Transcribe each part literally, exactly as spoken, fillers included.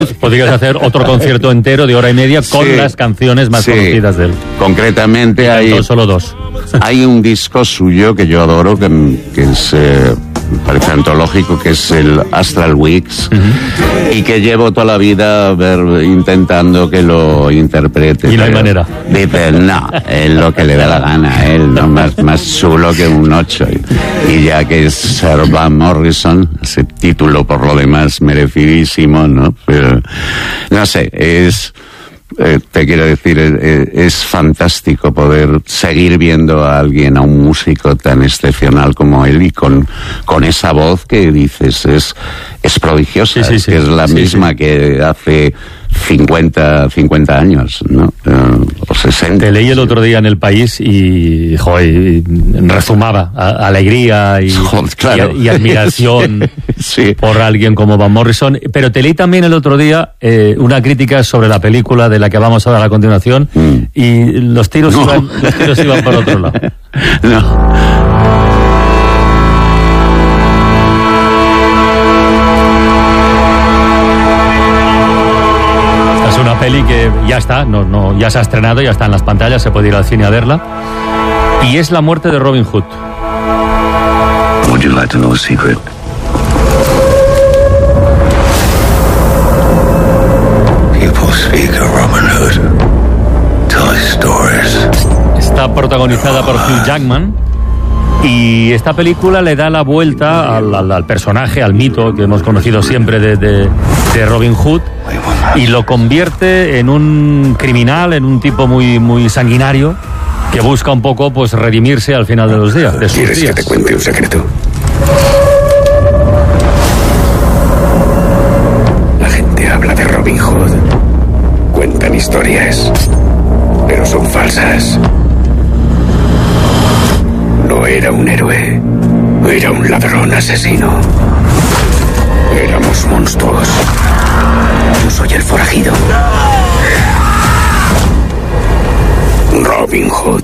Podrías hacer otro concierto entero de hora y media con sí, las canciones más sí. conocidas de él. Concretamente hay... Solo dos. Hay un disco suyo que yo adoro, que, que es... Eh, parece antológico, que es el Astral Weeks, uh-huh. y que llevo toda la vida ver, intentando que lo interprete. Y no hay manera. Dice, no, es lo que le da la gana a él, ¿no? Más, más chulo que un ocho. Y ya que es Sir Van Morrison, ese título por lo demás merecidísimo, ¿no? Pero, no sé, es... Eh, te quiero decir, es, es fantástico poder seguir viendo a alguien, a un músico tan excepcional como él y con, con esa voz que dices, es, es prodigiosa, sí, sí, sí. Es la sí, misma sí. que hace cincuenta años, ¿no? Uh, o sesenta. Te leí el otro día en El País y, joder, rezumaba a, alegría y, joder, claro. y, y admiración sí. por alguien como Van Morrison. Pero te leí también el otro día eh, una crítica sobre la película de la que vamos a hablar a continuación mm. y los tiros, no. iban, los tiros iban por otro lado. No. Una peli que ya está, no, no, ya se ha estrenado, ya está en las pantallas, se puede ir al cine a verla. Y es la muerte de Robin Hood. Would you like to know a secret? People speak of Robin Hood. Tell his stories. Está protagonizada por Hugh Jackman. Y esta película le da la vuelta al, al, al personaje, al mito que hemos conocido siempre de, de, de Robin Hood, y lo convierte en un criminal, en un tipo muy, muy sanguinario, que busca un poco pues redimirse al final de los días. De sus ¿Quieres días. que te cuente un secreto? La gente habla de Robin Hood. Cuentan historias, pero son falsas. No era un héroe, era un ladrón asesino. Éramos monstruos. Yo soy el forajido. Robin Hood.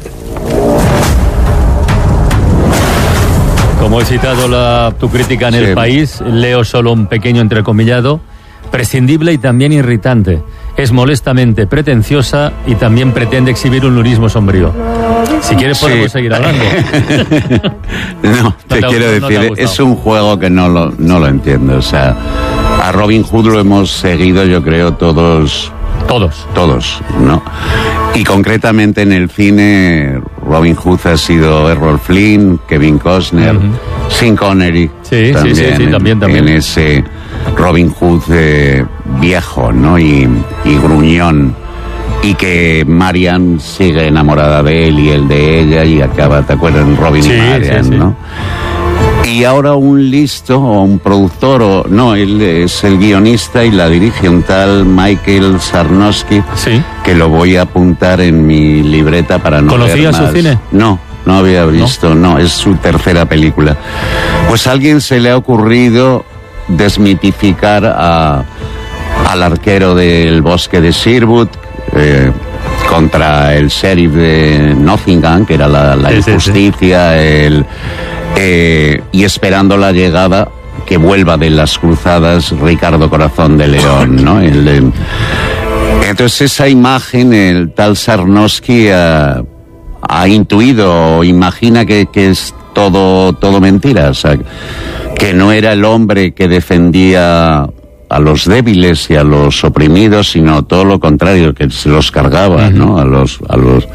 Como he citado la, tu crítica en sí. El País, leo solo un pequeño entrecomillado. Prescindible y también irritante. Es molestamente pretenciosa y también pretende exhibir un lurismo sombrío. Si quieres podemos sí. seguir hablando. no, no, te, te quiero no decir, te es un juego que no lo, no lo entiendo. O sea, a Robin Hood lo hemos seguido, yo creo, todos... Todos. Todos, ¿no? Y concretamente en el cine, Robin Hood ha sido Errol Flynn, Kevin Costner, uh-huh. Sean Connery. Sí, también, sí, sí, sí, en, también, también. En ese Robin Hood eh, viejo, ¿no? Y, y gruñón. Y que Marian sigue enamorada de él y él de ella y acaba, ¿te acuerdas? En Robin sí, y Marian, sí, sí. ¿no? Y ahora un listo o un productor, o no, él es el guionista y la dirige un tal Michael Sarnowski, sí. que lo voy a apuntar en mi libreta para no ver más. ¿Conocías su cine? No, no había visto, no. no, es su tercera película. Pues a alguien se le ha ocurrido desmitificar a, al arquero del bosque de Sherwood, eh, contra el sheriff de Nottingham, que era la, la sí, injusticia, sí, sí. el... Eh, y esperando la llegada que vuelva de las cruzadas Ricardo Corazón de León, ¿no? El, el, entonces esa imagen el tal Sarnowski ha, ha intuido o imagina que, que es todo, todo mentira, o sea, que no era el hombre que defendía a los débiles y a los oprimidos, sino todo lo contrario, que se los cargaba, ¿no? A los, a los,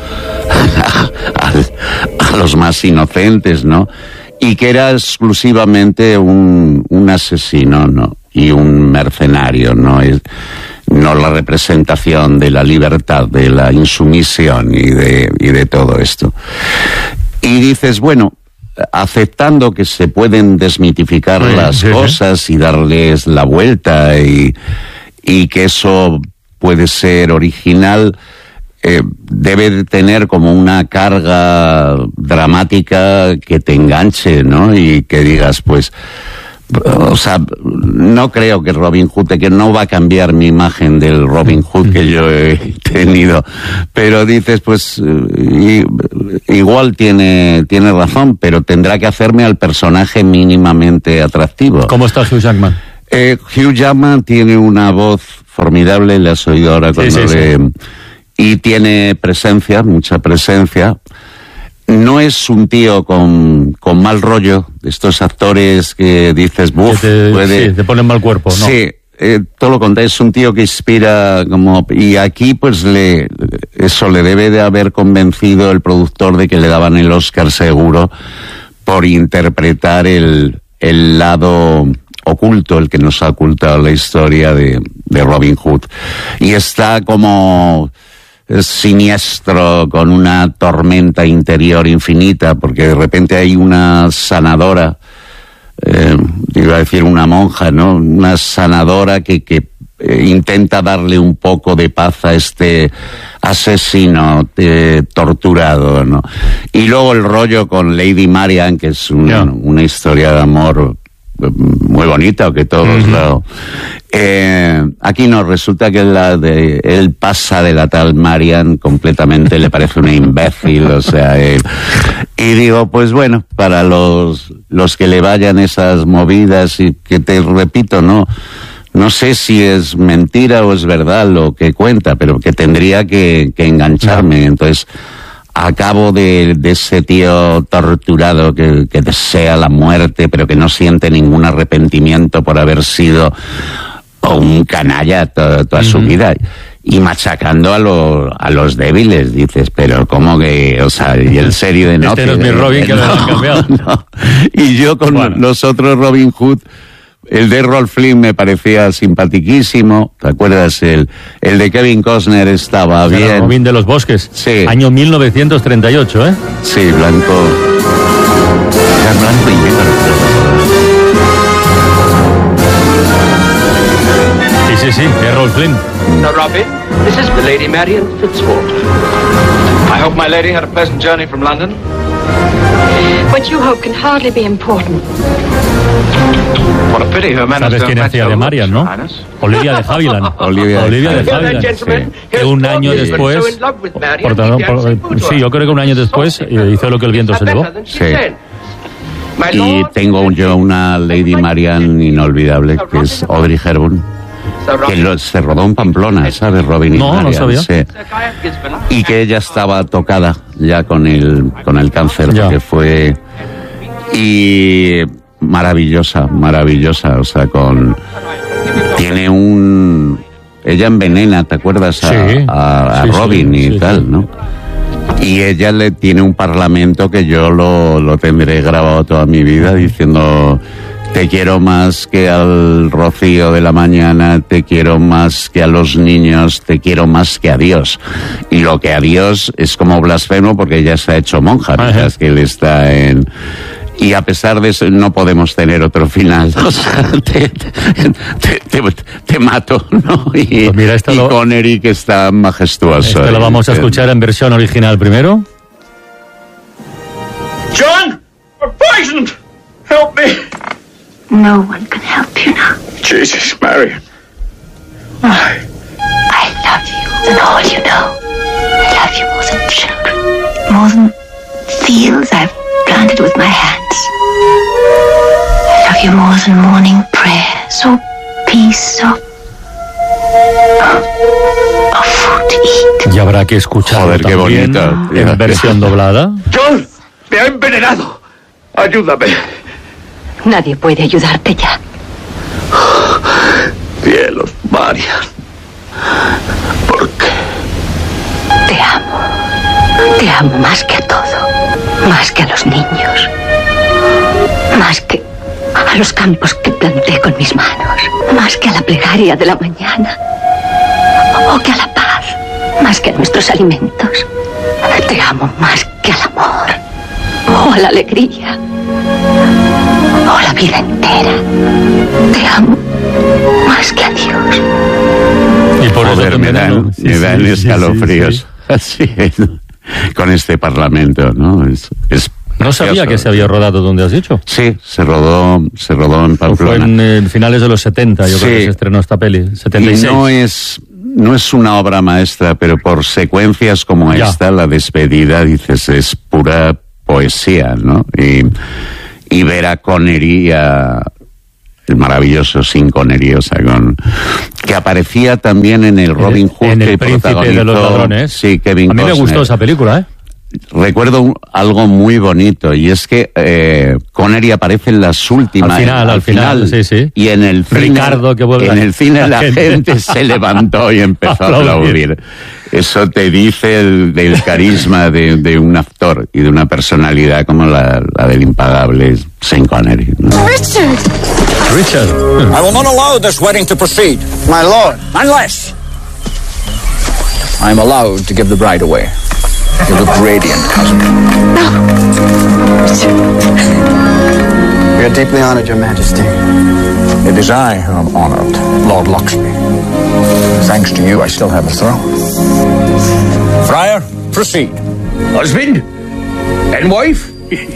a, a los más inocentes, ¿no? Y que era exclusivamente un, un asesino, ¿no? Y un mercenario, ¿no? Es, no la representación de la libertad, de la insumisión y de, y de todo esto. Y dices, bueno, aceptando que se pueden desmitificar sí, las sí, cosas sí. y darles la vuelta y, y que eso puede ser original, Eh, debe tener como una carga dramática que te enganche, ¿no? Y que digas, pues, o sea, no creo que Robin Hood, que no va a cambiar mi imagen del Robin Hood que yo he tenido, pero dices, pues, y, igual tiene, tiene razón, pero tendrá que hacerme al personaje mínimamente atractivo. ¿Cómo está Hugh Jackman? Eh, Hugh Jackman tiene una voz formidable, le has oído ahora cuando sí, sí, le... sí. Y tiene presencia, mucha presencia. No es un tío con, con mal rollo, estos actores que dices, buf, que te, puede... sí, te ponen mal cuerpo, ¿no? Sí, eh, todo lo contrario, es un tío que inspira como... Y aquí pues le eso le debe de haber convencido el productor de que le daban el Oscar seguro por interpretar el, el lado oculto, el que nos ha ocultado la historia de, de Robin Hood. Y está como... siniestro, con una tormenta interior infinita, porque de repente hay una sanadora, eh, iba a decir una monja, ¿no? Una sanadora que, que eh, intenta darle un poco de paz a este asesino eh, torturado, ¿no? Y luego el rollo con Lady Marian, que es un, yeah. una historia de amor muy bonita, que todos uh-huh. lo... Eh, aquí no, resulta que la de, él pasa de la tal Marian completamente, le parece una imbécil, o sea, eh, y digo, pues bueno, para los, los que le vayan esas movidas, y que te repito, no, no sé si es mentira o es verdad lo que cuenta, pero que tendría que, que engancharme, entonces... Acabo de, de ese tío torturado que, que desea la muerte, pero que no siente ningún arrepentimiento por haber sido un canalla to, toda uh-huh. su vida. Y machacando a, lo, a los débiles, dices, pero ¿cómo que? O sea, y el serio de no... Este no es mi Robin, que no, lo han cambiado. No. Y yo con bueno. los otros Robin Hood... El de Rolf Flynn me parecía simpatiquísimo, ¿te acuerdas? El, el de Kevin Costner estaba bien. El Robin de los Bosques, sí. Año mil novecientos treinta y ocho, ¿eh? Sí, blanco. Era blanco y negro. Sí, sí, sí, es Rolf Flynn. Now, Robin, this is the Lady Marian Fitzwalter. I hope my lady had a pleasant journey from London. What you hope can hardly be important. ¿Sabes quién hacía de Marian, no? Olivia de Havilland. Olivia, Olivia de de Havilland. Sí. Que un año después... Por, por, por, sí, yo creo que un año después hizo Lo que el viento se llevó. Sí. Y tengo yo una Lady Marian inolvidable, que es Audrey Hepburn, que lo, se rodó en Pamplona, ¿sabes? Robin y no, Marian. No, sabía. Sí. Y que ella estaba tocada ya con el, con el cáncer, ya. que fue... Y... maravillosa, maravillosa, o sea, con... Tiene un... Ella envenena, ¿te acuerdas? A, sí, a, a sí, Robin sí, y sí, tal, sí. ¿no? Y ella le tiene un parlamento que yo lo, lo tendré grabado toda mi vida diciendo... Te quiero más que al rocío de la mañana, te quiero más que a los niños, te quiero más que a Dios. Y lo que a Dios es como blasfemo porque ella se ha hecho monja, mientras que él está en... Y a pesar de eso no podemos tener otro final, o sea, te, te, te, te mato, ¿no? Y, pues mira, y lo, Connery, que está majestuoso. Este lo vamos a escuchar en versión original primero. John, we're poisoned. Help me. No one can help you now. Jesus, Marian. Why? I love you and all you know. I love you more than children, more than fields I've planted with my hands. I love you more than morning prayers or peace or, or food to eat. Y habrá que escucharlo. Joder, qué bonito. En versión doblada. John, me ha envenenado. Ayúdame. Nadie puede ayudarte ya. Cielos, Marian. ¿Por qué? Te amo. Te amo más que a todo. Más que a los niños. Más que a los campos que planté con mis manos. Más que a la plegaria de la mañana. O que a la paz. Más que a nuestros alimentos. Te amo más que al amor. O a la alegría. O la vida entera. Te amo más que a Dios. Y por Joder, eso me dan, sí, me dan sí, escalofríos. Sí, sí, sí. Así es. Con este parlamento, ¿no? Es, es no sabía que se había rodado donde has dicho. Sí, se rodó, se rodó en Pamplona. Fue en eh, finales de los setenta, yo sí. creo que se estrenó esta peli, setenta y seis. Y no es, no es una obra maestra, pero por secuencias como ya. esta, la despedida, dices, es pura poesía, ¿no? Y, y ver a Connery, a, el maravilloso Sean Connery, o sea, con, que aparecía también en el Robin Hood, en el que Príncipe de los Ladrones. Sí, Kevin A mí me Costner. gustó esa película, ¿eh? Recuerdo un, algo muy bonito, y es que eh, Connery aparece en las últimas. Al final, al, al final, sí, sí. Y en el cine, Ricardo, que vuelve en a- el cine la la gente. gente se levantó y empezó a Aplaudir. aplaudir. Eso te dice el, del carisma de, de un actor y de una personalidad como la, la del impagable Sean Connery, ¿no? Richard! Richard. I will not allow this wedding to proceed. My lord. Unless I am allowed to give the bride away. You look radiant, cousin. We are deeply honored, Your Majesty. It is I who am honored, Lord Luxby. Thanks to you, I still have a throne. Friar, proceed. Husband and wife,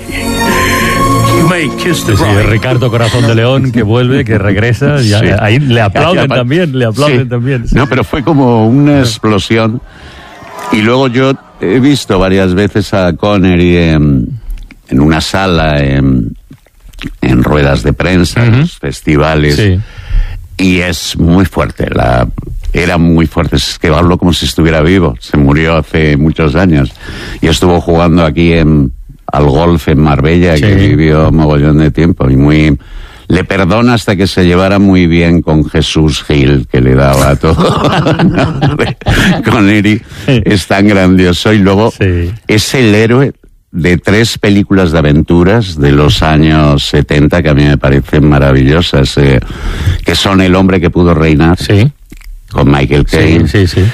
you may kiss the Sí, bride. Ricardo Corazón de León, que vuelve, que regresa. Ya, Sí. Ahí le aplauden Ya, ya, también, le aplauden sí. también. Sí. No, pero fue como una explosión. Y luego yo he visto varias veces a Connery en, en una sala, en, en ruedas de prensa, en Ujú. los festivales. Sí. Y es muy fuerte, la, era muy fuerte. Es que hablo como si estuviera vivo. Se murió hace muchos años. Y estuvo jugando aquí en, al golf en Marbella, Sí. que vivió un mogollón de tiempo. Y muy... Le perdona hasta que se llevara muy bien con Jesús Gil, que le daba todo. Connery es tan grandioso. Y luego Sí. es el héroe de tres películas de aventuras de los años setenta que a mí me parecen maravillosas, eh, que son El hombre que pudo reinar, Sí, con Michael sí, Caine, sí, sí.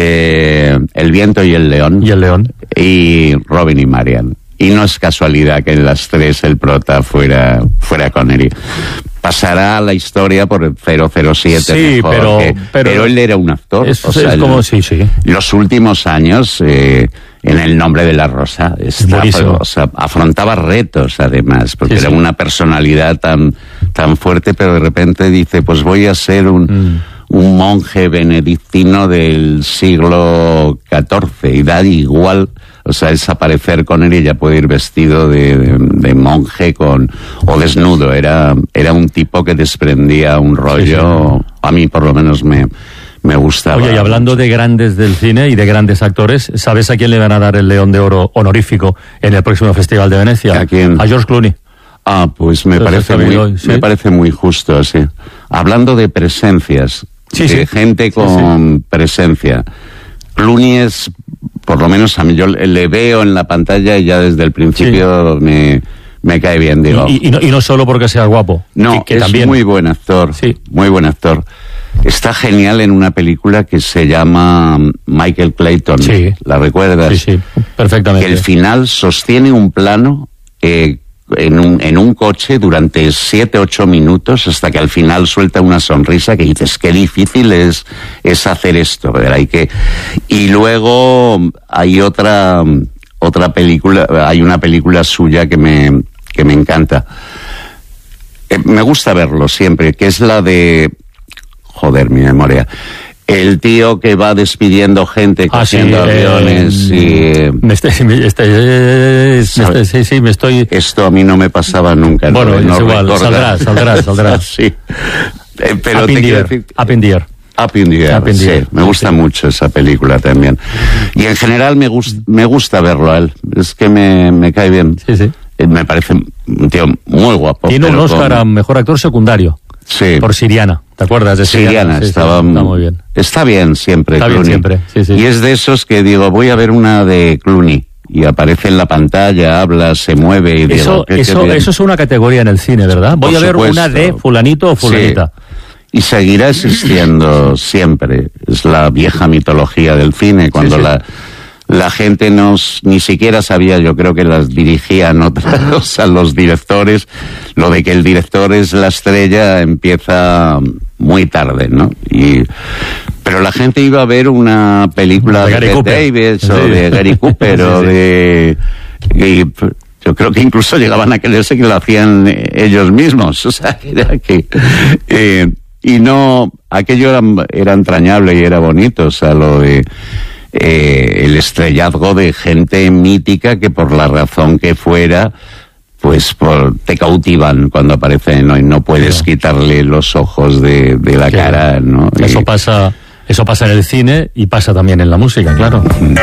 eh, El viento y el león, Y el león. y Robin y Marian. Y no es casualidad que en las tres el prota fuera, fuera Connery. Pasará a la historia por el cero cero siete, Sí, mejor, pero- que- pero- él era un actor. Es, o sea, es como, el- sí, sí. los últimos años, eh, en El nombre de la rosa, estaba, Buenísimo. o sea, afrontaba retos además, porque Sí, era sí. una personalidad tan, tan fuerte, pero de repente dice, pues voy a ser un, Mm. un monje benedictino del siglo catorce, y da igual, o sea, es aparecer con él y ya puede ir vestido de, de, de monje con, o desnudo. Era, era un tipo que desprendía un rollo, a mí por lo menos me, me gustaba. Oye, y hablando de grandes del cine y de grandes actores, ¿sabes a quién le van a dar el León de Oro honorífico en el próximo Festival de Venecia? ¿A quién? A George Clooney. Ah, pues me Entonces, parece está muy, bien hoy, ¿sí? me parece muy justo, sí. Hablando de presencias, Sí, de sí. gente Sí, con presencia. Clooney es, por lo menos a mí, yo le le veo en la pantalla y ya desde el principio me, me cae bien, digo. Y, y no, y no solo porque sea guapo. No, que, que es también. muy buen actor, Sí. muy buen actor. Está genial en una película que se llama Michael Clayton. Sí. ¿La recuerdas? Sí, sí, perfectamente. Que el final sostiene un plano eh, en, un, en un coche durante siete, ocho minutos hasta que al final suelta una sonrisa que dices, qué difícil es, es hacer esto, ¿verdad? Hay que... Y luego hay otra, otra película, hay una película suya que me, que me encanta. Eh, me gusta verlo siempre, que es la de... Joder, mi memoria. El tío que va despidiendo gente, Ah, sí, cogiendo aviones eh, y... me estoy, me estoy- eh, me ¿Sabe? estoy- sí, sí, me estoy... Esto a mí no me pasaba nunca. Bueno, no, es no igual, recordar. saldrá, saldrá, saldrá. Sí. Eh, pero Up te in the quiero Air, decir... Up in the Air. Up in the Air, Up in the sí, Air. me gusta Sí. mucho esa película también. Y en general me, gust, me gusta verlo a él. Es que me, me cae bien. Sí, sí. Eh, Me parece un tío muy guapo. Tiene un pero Oscar con- a Mejor Actor Secundario. Sí. Por Siriana. ¿Te acuerdas de Siriana? Siriana, Sí, sí, estaba, está muy bien. Está bien siempre, Está bien Clooney. siempre, sí, sí. Y es de esos que digo, voy a ver una de Clooney. Y aparece en la pantalla, habla, se mueve y digo... Eso, qué- qué eso, bien. eso es una categoría en el cine, ¿verdad? Voy Por a ver supuesto. una de fulanito o fulanita. Sí. Y seguirá existiendo siempre. Es la vieja mitología del cine, cuando Sí, sí. la... La gente no, s- ni siquiera sabía, yo creo que las dirigían otros a los directores. Lo de que el director es la estrella empieza muy tarde, ¿no? Y, pero la gente iba a ver una película De de, Gary Bette Cooper. Davis o Sí. de Gary Cooper Sí, o sí. de... y, p- yo creo que incluso llegaban a creerse que lo hacían eh, ellos mismos. O sea, que era que... eh, y no... Aquello era, era entrañable y era bonito, o sea, lo de... Eh, el estrellazgo de gente mítica que por la razón que fuera pues por, te cautivan cuando aparecen, ¿no? Y no puedes Claro. quitarle los ojos de, de la Claro. cara, ¿no? Eso Y- pasa, eso pasa en el cine y pasa también en la música, claro.